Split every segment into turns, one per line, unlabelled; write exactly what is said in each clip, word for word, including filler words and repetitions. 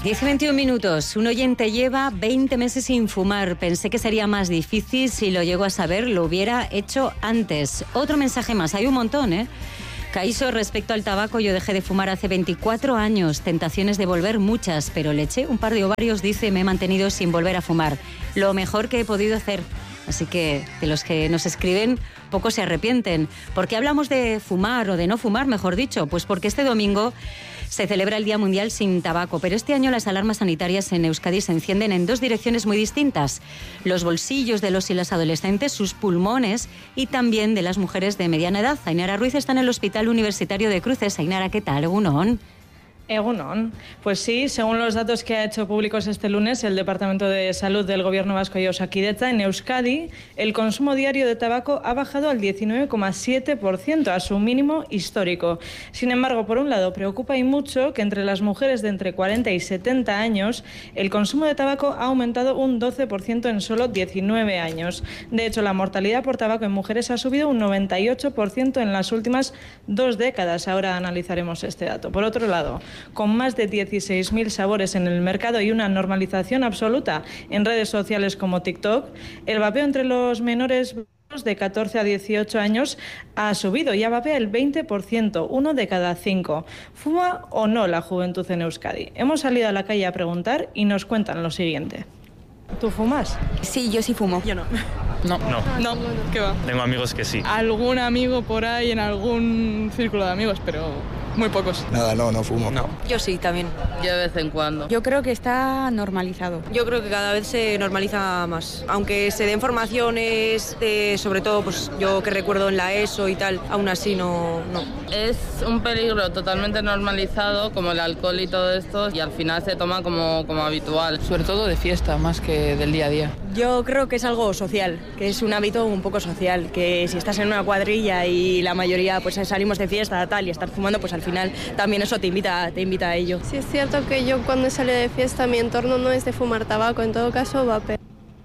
diez y veintiún minutos. Un oyente lleva veinte meses sin fumar. Pensé que sería más difícil. Si lo llego a saber, lo hubiera hecho antes. Otro mensaje más. Hay un montón, ¿eh? Caiso, respecto al tabaco, yo dejé de fumar hace veinticuatro años. Tentaciones de volver muchas, pero le eché un par de ovarios, dice, me he mantenido sin volver a fumar. Lo mejor que he podido hacer. Así que de los que nos escriben, pocos se arrepienten. ¿Por qué hablamos de fumar o de no fumar, mejor dicho? Pues porque este domingo se celebra el Día Mundial sin Tabaco, pero este año las alarmas sanitarias en Euskadi se encienden en dos direcciones muy distintas. Los bolsillos de los y las adolescentes, sus pulmones y también de las mujeres de mediana edad. Ainara Ruiz está en el Hospital Universitario de Cruces. Ainara, ¿qué tal? Egunon.
Egunon. Pues sí, según los datos que ha hecho públicos este lunes el Departamento de Salud del Gobierno Vasco y Osakidetza, en Euskadi el consumo diario de tabaco ha bajado al diecinueve coma siete por ciento, a su mínimo histórico. Sin embargo, por un lado, preocupa y mucho que entre las mujeres de entre cuarenta y setenta años el consumo de tabaco ha aumentado un doce por ciento en solo diecinueve años. De hecho, la mortalidad por tabaco en mujeres ha subido un noventa y ocho por ciento en las últimas dos décadas. Ahora analizaremos este dato. Por otro lado, con más de dieciséis mil sabores en el mercado y una normalización absoluta en redes sociales como TikTok, el vapeo entre los menores de catorce a dieciocho años ha subido, ya vapea el veinte por ciento, uno de cada cinco. ¿Fuma o no la juventud en Euskadi? Hemos salido a la calle a preguntar y nos cuentan lo siguiente. ¿Tú fumas?
Sí, yo sí fumo.
Yo no.
No. No.
No, ¿qué va?
Tengo amigos que sí.
Algún amigo por ahí en algún círculo de amigos, pero muy pocos.
Nada, no, no fumo.
No.
Yo sí, también.
Yo de vez en cuando.
Yo creo que está normalizado.
Yo creo que cada vez se normaliza más. Aunque se den formaciones, de, sobre todo, pues yo que recuerdo en la ESO y tal, aún así no, no.
Es un peligro totalmente normalizado, como el alcohol y todo esto, y al final se toma como, como habitual.
Sobre todo de fiesta, más que del día a día.
Yo creo que es algo social, que es un hábito un poco social, que si estás en una cuadrilla y la mayoría pues salimos de fiesta tal y estar fumando, pues al final también eso te invita, te invita a ello.
Sí, es cierto que yo cuando salgo de fiesta mi entorno no es de fumar tabaco, en todo caso vapeo.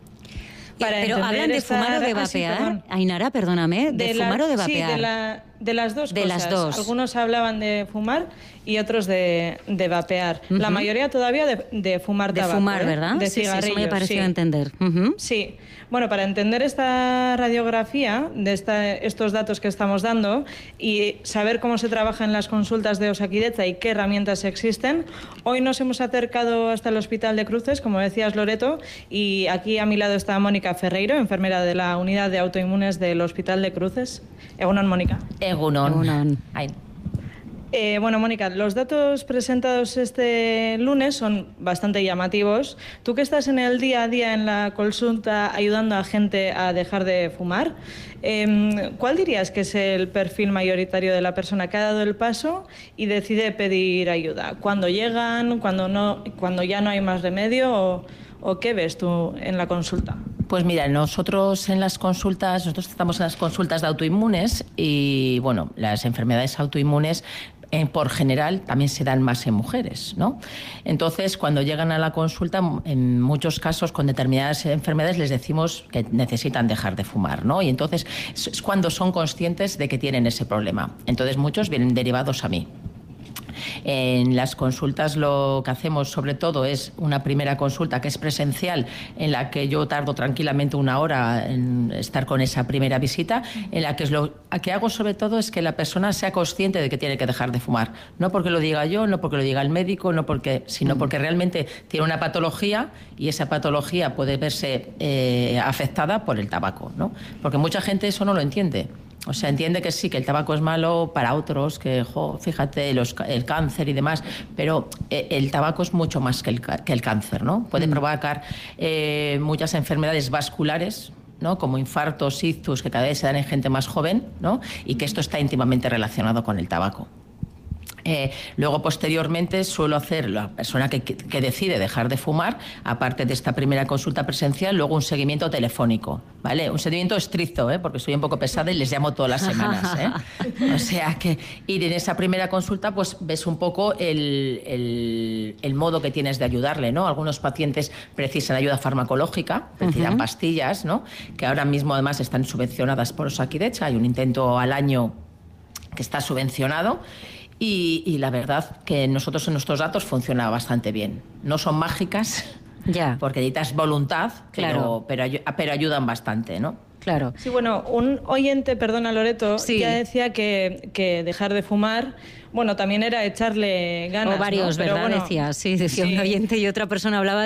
Para Pero hablan de fumar o de vapear, ah, sí, Ainara, perdóname, ¿de, de fumar la, o de vapear?
Sí, de, la, de las dos
de
cosas.
Las dos.
Algunos hablaban de fumar y otros de, de vapear. Uh-huh. La mayoría todavía de, de fumar tabaco.
De fumar,
¿eh?
¿verdad?
De
sí,
cigarrillos.
Sí, eso me pareció
sí.
entender. Uh-huh.
Sí. Bueno, para entender esta radiografía de esta, estos datos que estamos dando y saber cómo se trabaja en las consultas de Osakidetza y qué herramientas existen, hoy nos hemos acercado hasta el Hospital de Cruces, como decías, Loreto, y aquí a mi lado está Mónica Ferreiro, enfermera de la unidad de autoinmunes del Hospital de Cruces. Egunon, Mónica.
Egunon.
Egunon.
Ay.
Eh, bueno, Mónica, los datos presentados este lunes son bastante llamativos. Tú que estás en el día a día en la consulta ayudando a gente a dejar de fumar, eh, ¿cuál dirías que es el perfil mayoritario de la persona que ha dado el paso y decide pedir ayuda? ¿Cuándo llegan? ¿Cuándo no, cuando ya no hay más remedio? ¿O, o qué ves tú en la consulta?
Pues mira, nosotros en las consultas, nosotros estamos en las consultas de autoinmunes y, bueno, las enfermedades autoinmunes Eh, por general también se dan más en mujeres, ¿no? Entonces, cuando llegan a la consulta, en muchos casos con determinadas enfermedades les decimos que necesitan dejar de fumar, ¿no? Y entonces es cuando son conscientes de que tienen ese problema. Entonces, muchos vienen derivados a mí. En las consultas lo que hacemos sobre todo es una primera consulta que es presencial, en la que yo tardo tranquilamente una hora en estar con esa primera visita, en la que es lo que hago sobre todo es que la persona sea consciente de que tiene que dejar de fumar, no porque lo diga yo, no porque lo diga el médico, no porque, sino porque realmente tiene una patología y esa patología puede verse eh, afectada por el tabaco, ¿no? Porque mucha gente eso no lo entiende. O sea, entiende que sí, que el tabaco es malo para otros, que, jo, fíjate, los, el cáncer y demás, pero el tabaco es mucho más que el, que el cáncer, ¿no? Puede mm. provocar eh, muchas enfermedades vasculares, ¿no? Como infartos, ictus, que cada vez se dan en gente más joven, ¿no? Y que esto está íntimamente relacionado con el tabaco. Eh, luego, posteriormente, suelo hacer la persona que, que, que decide dejar de fumar, aparte de esta primera consulta presencial, luego un seguimiento telefónico, ¿vale? Un seguimiento estricto, ¿eh? Porque soy un poco pesada y les llamo todas las semanas, ¿eh? O sea que ir en esa primera consulta, pues ves un poco el, el, el modo que tienes de ayudarle, ¿no? Algunos pacientes precisan ayuda farmacológica, precisan uh-huh. pastillas, ¿no? Que ahora mismo además están subvencionadas por Osakidetza, hay un intento al año que está subvencionado. Y, y la verdad que nosotros en nuestros datos funciona bastante bien. No son mágicas,
ya,
porque necesitas voluntad,
claro,
pero, pero, pero ayudan bastante, ¿no?
Claro.
Sí, bueno, un oyente, perdona Loreto,
sí.
ya decía que, que dejar de fumar, bueno, también era echarle ganas.
O varios,
¿no? Pero
¿verdad?
Bueno,
decía, sí, decía
sí.
un oyente y otra persona hablaba